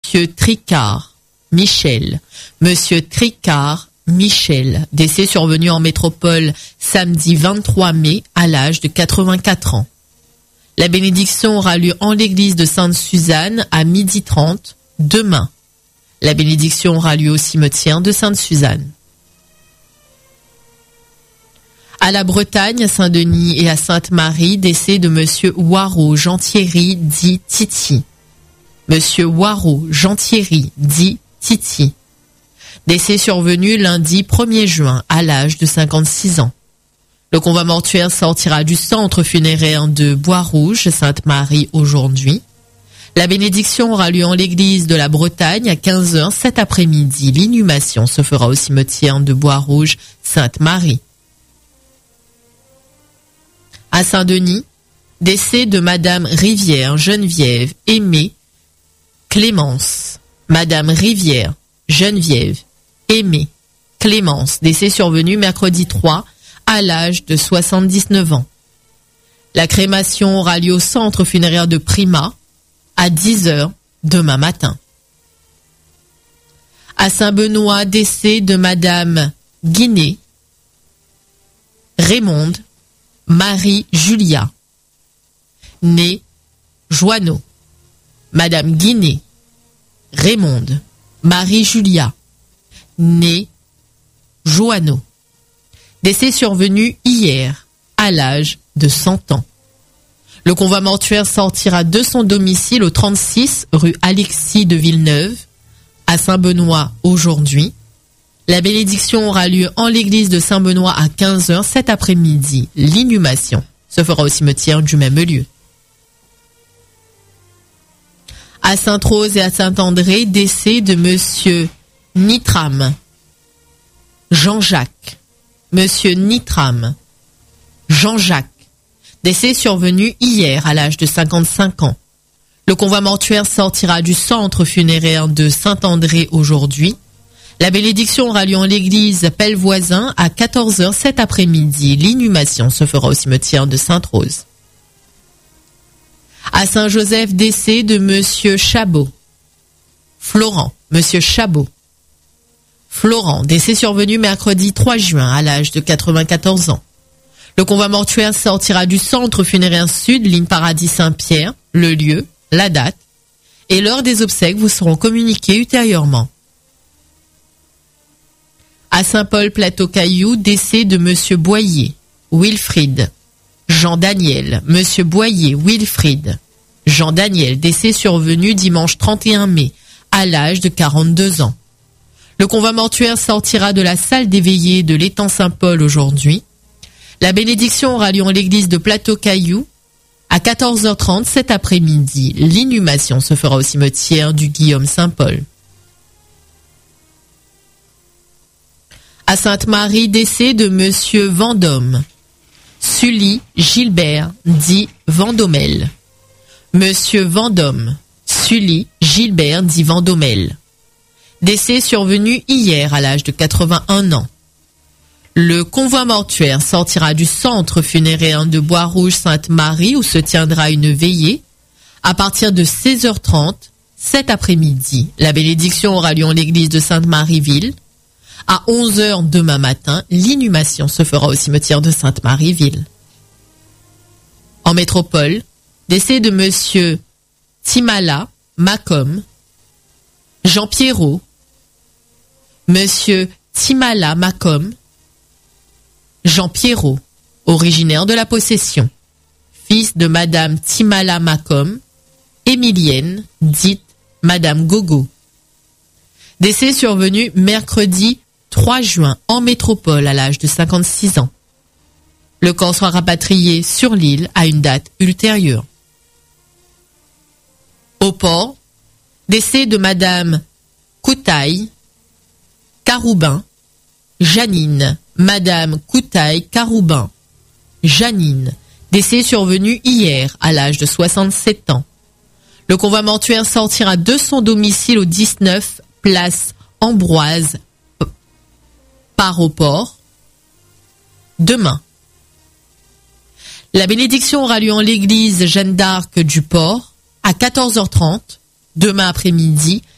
Monsieur Tricard, Michel. Monsieur Tricard, Michel. Décès survenu en métropole samedi 23 mai à l'âge de 84 ans. La bénédiction aura lieu en l'église de Sainte-Suzanne à 12h30 demain. La bénédiction aura lieu au cimetière de Sainte-Suzanne. À la Bretagne, à Saint-Denis et à Sainte-Marie, décès de Monsieur Waro Jean-Thierry dit Titi. Monsieur Waro Jean-Thierry dit Titi. Décès survenu lundi 1er juin à l'âge de 56 ans. Le convoi mortuaire sortira du centre funéraire de Bois-Rouge, Sainte-Marie aujourd'hui. La bénédiction aura lieu en l'église de la Bretagne à 15h cet après-midi. L'inhumation se fera au cimetière de Bois-Rouge, Sainte-Marie. À Saint-Denis, décès de Madame Rivière, Geneviève, Aimée, Clémence. Madame Rivière, Geneviève, Aimée, Clémence. Décès survenu mercredi 3 à l'âge de 79 ans. La crémation aura lieu au centre funéraire de Prima à 10h demain matin. À Saint-Benoît, décès de Madame Guinet, Raymonde, Marie-Julia, née Joanneau. Madame Guinet, Raymonde, Marie-Julia, née Joanneau. Décès survenu hier, à l'âge de 100 ans. Le convoi mortuaire sortira de son domicile au 36 rue Alexis de Villeneuve, à Saint-Benoît aujourd'hui. La bénédiction aura lieu en l'église de Saint-Benoît à 15h cet après-midi. L'inhumation se fera au cimetière du même lieu. À Sainte-Rose et à Saint-André, décès de Monsieur Nitram, Jean-Jacques. Monsieur Nitram, Jean-Jacques. Décès survenu hier à l'âge de 55 ans. Le convoi mortuaire sortira du centre funéraire de Saint-André aujourd'hui. La bénédiction aura lieu en l'église Pellevoisin à 14h cet après-midi. L'inhumation se fera au cimetière de Sainte-Rose. À Saint-Joseph, décès de Monsieur Chabot. Florent, Monsieur Chabot. Florent, décès survenu mercredi 3 juin à l'âge de 94 ans. Le convoi mortuaire sortira du centre funéraire sud, ligne Paradis Saint-Pierre. Le lieu, la date et l'heure des obsèques vous seront communiqués ultérieurement. À Saint-Paul-Plateau-Caillou, décès de Monsieur Boyer, Wilfried, Jean-Daniel, Monsieur Boyer, Wilfried, Jean-Daniel, décès survenu dimanche 31 mai, à l'âge de 42 ans. Le convoi mortuaire sortira de la salle des veillées de l'étang Saint-Paul aujourd'hui. La bénédiction aura lieu en l'église de Plateau-Caillou à 14h30 cet après-midi. L'inhumation se fera au cimetière du Guillaume-Saint-Paul. À Sainte-Marie, décès de Monsieur Vendôme, Sully Gilbert, dit Vendomel. Monsieur Vendôme, Sully Gilbert, dit Vendomel. Décès survenu hier à l'âge de 81 ans. Le convoi mortuaire sortira du centre funéraire de Bois-Rouge-Sainte-Marie où se tiendra une veillée à partir de 16h30 cet après-midi. La bénédiction aura lieu en l'église de Sainte-Marie-Ville. À 11h demain matin, l'inhumation se fera au cimetière de Sainte-Marie-Ville. En métropole, décès de Monsieur Timala Macom, Jean Pierrot, Monsieur Timala Macom, Jean Pierrot, originaire de la Possession, fils de Madame Timala Macom, Émilienne, dite Madame Gogo. Décès survenu mercredi 3 juin en métropole à l'âge de 56 ans. Le corps sera rapatrié sur l'île à une date ultérieure. Au port, décès de Madame Koutaï Caroubin, Janine, Madame Koutaï Caroubin, Janine, décès survenu hier à l'âge de 67 ans. Le convoi mortuaire sortira de son domicile au 19 place Ambroise par au port demain. La bénédiction aura lieu en l'église Jeanne d'Arc du Port à 14h30 demain après-midi.